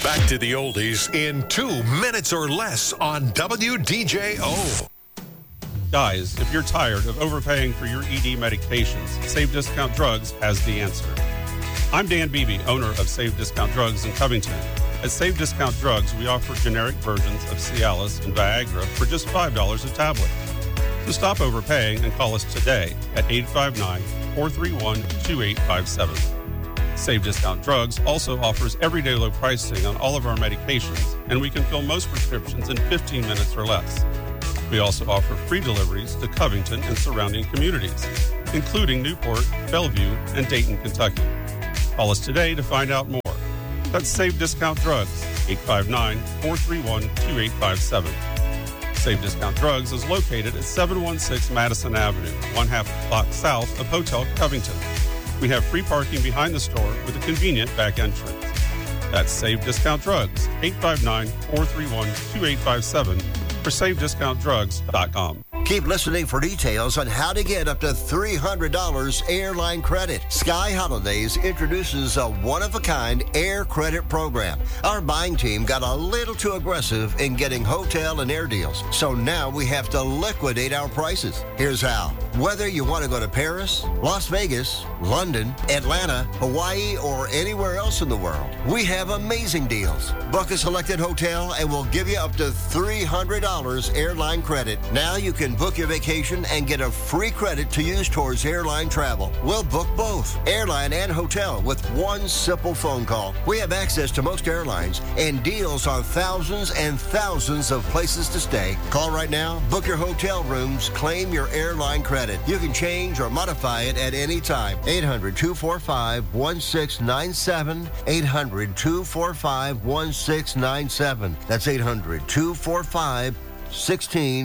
Back to the oldies in 2 minutes or less on WDJO. Guys, if you're tired of overpaying for your ED medications, Save Discount Drugs has the answer. I'm Dan Beebe, owner of Save Discount Drugs in Covington. At Save Discount Drugs, we offer generic versions of Cialis and Viagra for just $5 a tablet. So stop overpaying and call us today at 859-431-2857. Save Discount Drugs also offers everyday low pricing on all of our medications, and we can fill most prescriptions in 15 minutes or less. We also offer free deliveries to Covington and surrounding communities, including Newport, Bellevue, and Dayton, Kentucky. Call us today to find out more. That's Save Discount Drugs, 859-431-2857. Save Discount Drugs is located at 716 Madison Avenue, 1/2 block south of Hotel Covington. We have free parking behind the store with a convenient back entrance. That's Save Discount Drugs, 859-431-2857 for SaveDiscountDrugs.com. Keep listening for details on how to get up to $300 airline credit. Sky Holidays introduces a one-of-a-kind air credit program. Our buying team got a little too aggressive in getting hotel and air deals, so now we have to liquidate our prices. Here's how. Whether you want to go to Paris, Las Vegas, London, Atlanta, Hawaii, or anywhere else in the world, we have amazing deals. Book a selected hotel and we'll give you up to $300 airline credit. Now you can book your vacation and get a free credit to use towards airline travel. We'll book both, airline and hotel, with one simple phone call. We have access to most airlines and deals on thousands and thousands of places to stay. Call right now, book your hotel rooms, claim your airline credit. You can change or modify it at any time. 800-245-1697, 800-245-1697. That's 800-245-1697.